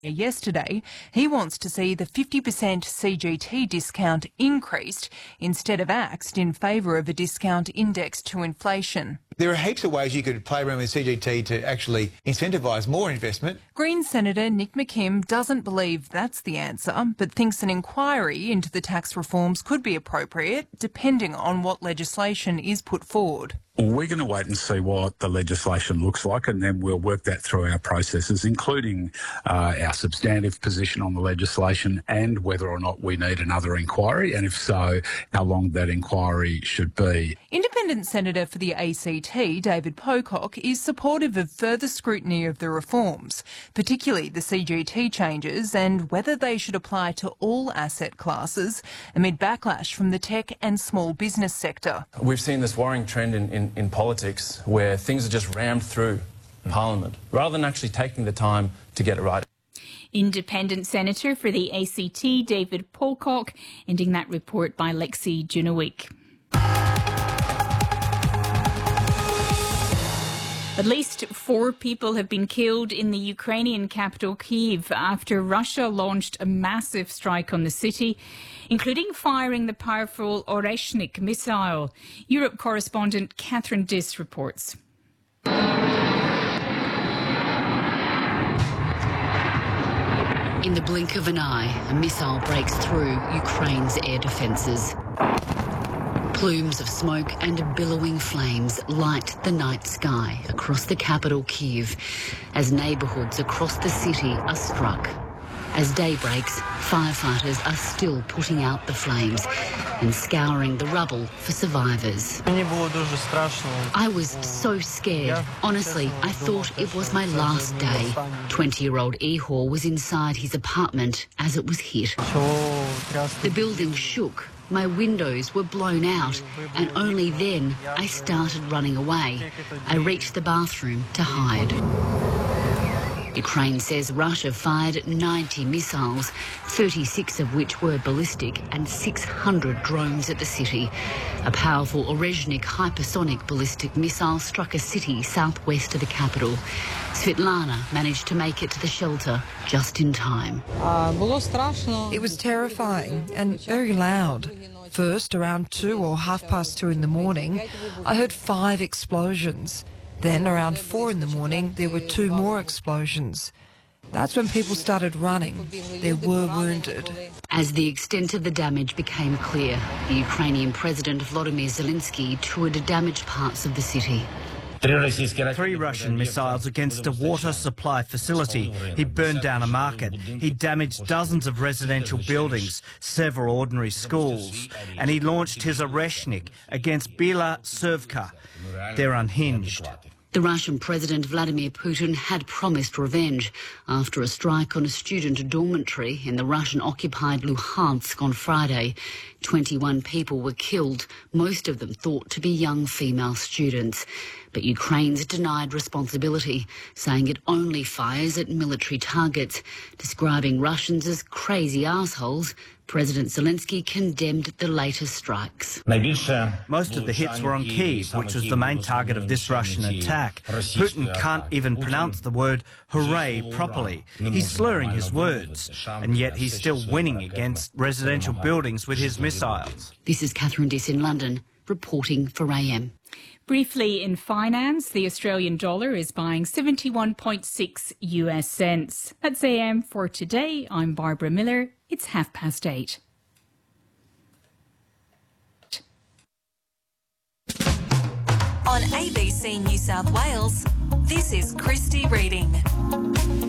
Yesterday, he wants to see the 50% CGT discount increased instead of axed in favour of a discount indexed to inflation. There are heaps of ways you could play around with CGT to actually incentivise more investment. Greens Senator Nick McKim doesn't believe that's the answer, but thinks an inquiry into the tax reforms could be appropriate, depending on what legislation is put forward. We're going to wait and see what the legislation looks like, and then we'll work that through our processes, including our substantive position on the legislation and whether or not we need another inquiry, and if so, how long that inquiry should be. Independent Senator for the ACT, David Pocock, is supportive of further scrutiny of the reforms, particularly the CGT changes and whether they should apply to all asset classes, amid backlash from the tech and small business sector. We've seen this worrying trend in politics where things are just rammed through Parliament rather than actually taking the time to get it right. Independent Senator for the ACT, David Pocock, ending that report by Lexi Junowick. At least 4 people have been killed in the Ukrainian capital Kyiv after Russia launched a massive strike on the city, including firing the powerful Oreshnik missile. Europe correspondent Catherine Diss reports. In the blink of an eye, a missile breaks through Ukraine's air defences. Plumes of smoke and billowing flames light the night sky across the capital Kyiv as neighbourhoods across the city are struck. As day breaks, firefighters are still putting out the flames and scouring the rubble for survivors. I was so scared. Honestly, I thought it was my last day. 20-year-old Ihor was inside his apartment as it was hit. The building shook. My windows were blown out, and only then I started running away. I reached the bathroom to hide. Ukraine says Russia fired 90 missiles, 36 of which were ballistic, and 600 drones at the city. A powerful Oreshnik hypersonic ballistic missile struck a city southwest of the capital. Svetlana managed to make it to the shelter just in time. It was terrifying and very loud. First, around 2 or 2:30 in the morning, I heard 5 explosions. Then, around 4 in the morning, there were 2 more explosions. That's when people started running. There were wounded. As the extent of the damage became clear, the Ukrainian President Volodymyr Zelensky toured damaged parts of the city. 3 Russian missiles against a water supply facility. He burned down a market. He damaged dozens of residential buildings, several ordinary schools. And he launched his Oreshnik against Bila Tservka. They're unhinged. The Russian President Vladimir Putin had promised revenge after a strike on a student dormitory in the Russian-occupied Luhansk on Friday. 21 people were killed, most of them thought to be young female students. But Ukraine's denied responsibility, saying it only fires at military targets. Describing Russians as crazy assholes, President Zelensky condemned the latest strikes. Most of the hits were on Kyiv, which was the main target of this Russian attack. Putin can't even pronounce the word hooray properly. He's slurring his words, and yet he's still winning against residential buildings with his missiles. This is Catherine Diss in London, reporting for AM. Briefly in finance, the Australian dollar is buying 71.6 US cents. That's AM for today. I'm Barbara Miller. It's 8:30. On ABC New South Wales, this is Christy Reading.